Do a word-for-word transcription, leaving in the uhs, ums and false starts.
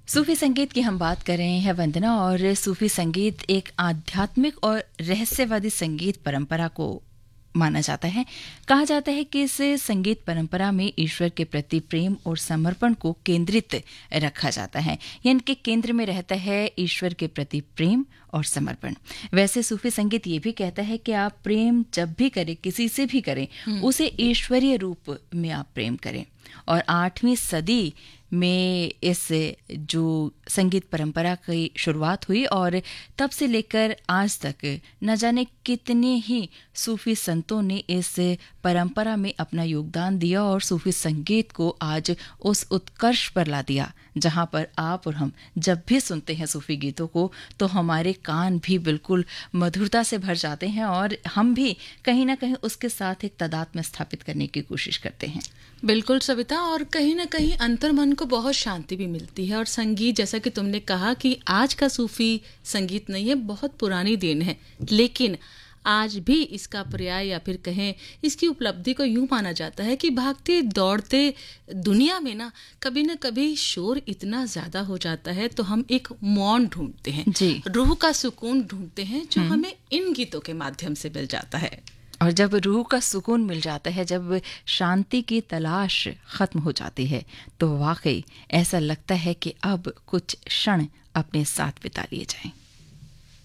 सूफी संगीत की हम बात कर रहे हैं वंदना, और सूफी संगीत एक आध्यात्मिक और रहस्यवादी संगीत परंपरा को माना जाता है। कहा जाता है कि इस संगीत परंपरा में ईश्वर के प्रति प्रेम और समर्पण को केंद्रित रखा जाता है, यानी कि केंद्र में रहता है ईश्वर के प्रति प्रेम और समर्पण। वैसे सूफी संगीत ये भी कहता है कि आप प्रेम जब भी करें, किसी से भी करें, उसे ईश्वरीय रूप में आप प्रेम करें। और आठवीं सदी में इस जो संगीत परंपरा की शुरुआत हुई और तब से लेकर आज तक न जाने कितने ही सूफी संतों ने इस परंपरा में अपना योगदान दिया और सूफी संगीत को आज उस उत्कर्ष पर ला दिया जहां पर आप और हम जब भी सुनते हैं सूफी गीतों को तो हमारे कान भी बिल्कुल मधुरता से भर जाते हैं और हम भी कहीं ना कहीं उसके साथ एक तादात्म्य स्थापित करने की कोशिश करते हैं। बिल्कुल सविता, और कहीं ना कहीं अंतर्मन को बहुत शांति भी मिलती है। और संगीत, जैसा कि तुमने कहा कि आज का सूफी संगीत नहीं है, बहुत पुरानी देन है, लेकिन आज भी इसका पर्याय या फिर कहें इसकी उपलब्धि को यूं माना जाता है कि भागते दौड़ते दुनिया में ना कभी ना कभी शोर इतना ज्यादा हो जाता है तो हम एक मौन ढूंढते हैं, रूह का सुकून ढूंढते हैं, जो हमें इन गीतों के माध्यम से मिल जाता है। और जब रूह का सुकून मिल जाता है, जब शांति की तलाश खत्म हो जाती है, तो वाकई ऐसा लगता है कि अब कुछ क्षण अपने साथ बिता लिए जाएं।